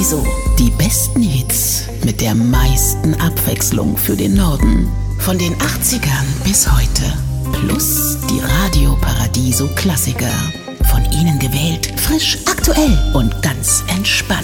Paradiso. Die besten Hits mit der meisten Abwechslung für den Norden. Von den 80ern bis heute. Plus die Radio Paradiso Klassiker. Von Ihnen gewählt, frisch, aktuell und ganz entspannt.